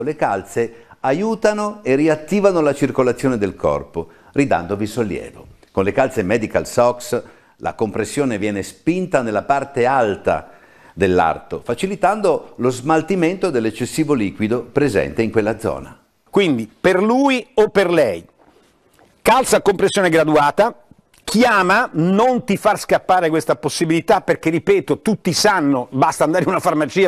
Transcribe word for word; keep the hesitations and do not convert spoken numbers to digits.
Le calze aiutano e riattivano la circolazione del corpo, ridandovi sollievo. Con le calze Medical Socks la compressione viene spinta nella parte alta dell'arto, facilitando lo smaltimento dell'eccessivo liquido presente in quella zona. Quindi per lui o per lei, calza a compressione graduata, chiama, non ti far scappare questa possibilità perché, ripeto, tutti sanno, basta andare in una farmacia